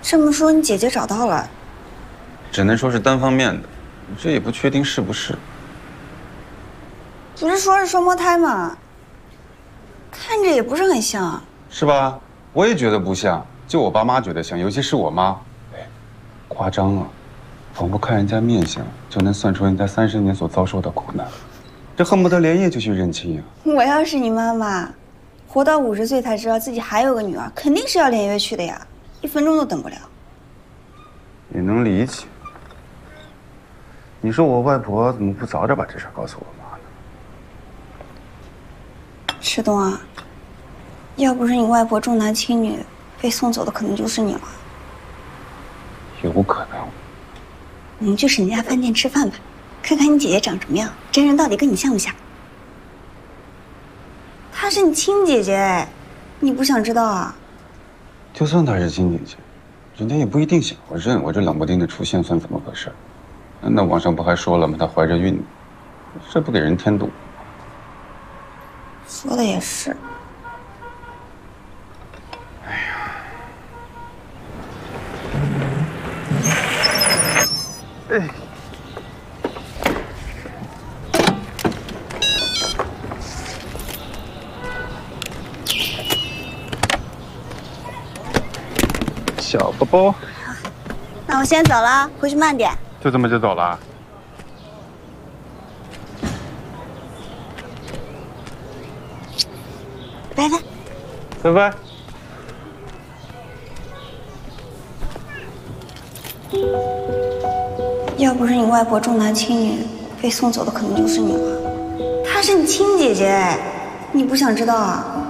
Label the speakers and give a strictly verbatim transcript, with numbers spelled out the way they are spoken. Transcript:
Speaker 1: 这么说，你姐姐找到了？
Speaker 2: 只能说是单方面的，这也不确定是不是。
Speaker 1: 不是说是双胞胎吗？看着也不是很像。
Speaker 2: 是吧？我也觉得不像，就我爸妈觉得像，尤其是我妈。哎，夸张啊！仿佛看人家面相就能算出人家三十年所遭受的苦难，这恨不得连夜就去认亲呀。
Speaker 1: 我要是你妈妈，活到五十岁才知道自己还有个女儿，肯定是要连夜去的呀，一分钟都等不了。
Speaker 2: 也能理解。你说我外婆怎么不早点把这事告诉我妈呢？
Speaker 1: 石东啊，要不是你外婆重男轻女，被送走的可能就是你了。
Speaker 2: 有可能。
Speaker 1: 我们去沈家饭店吃饭吧，看看你姐姐长什么样，真人到底跟你像不像？她是你亲姐姐哎，你不想知道啊？
Speaker 2: 就算她是亲姐姐，人家也不一定想我认我这冷不丁的出现算怎么回事？那网上不还说了吗？她怀着孕呢，这不给人添堵？
Speaker 1: 说的也是。
Speaker 2: 哎呀，哎。小包包，
Speaker 1: 那我先走了，回去慢点。
Speaker 2: 就这么就走了？
Speaker 1: 拜拜。
Speaker 2: 拜拜。
Speaker 1: 要不是你外婆重男轻女，被送走的可能就是你了。她是你亲姐姐哎，你不想知道啊？